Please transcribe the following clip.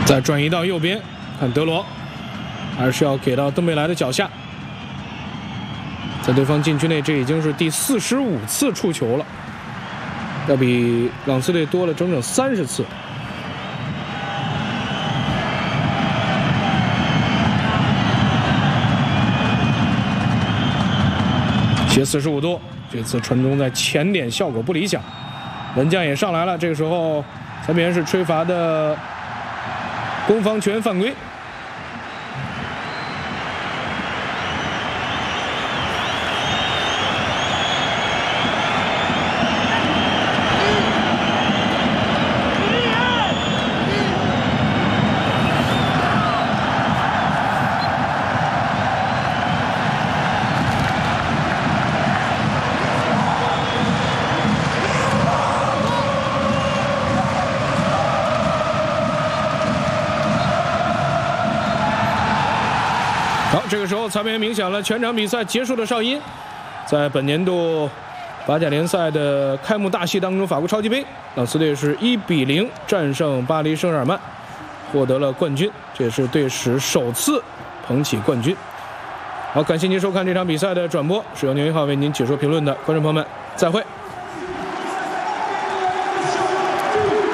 再转移到右边，看德罗，还是要给到登贝莱的脚下。在对方禁区内，这已经是第45次触球了，要比朗斯队多了整整30次。斜45度，这次传中在前点效果不理想，门将也上来了。这个时候，裁判员是吹罚的攻防权犯规。好，这个时候裁判员鸣响了全场比赛结束的哨音。在本年度法甲联赛的开幕大戏当中，法国超级杯，朗斯队是1比0战胜巴黎圣日耳曼，获得了冠军，这也是队史首次捧起冠军。好，感谢您收看这场比赛的转播，是由牛一号为您解说评论的观众朋友们，再会。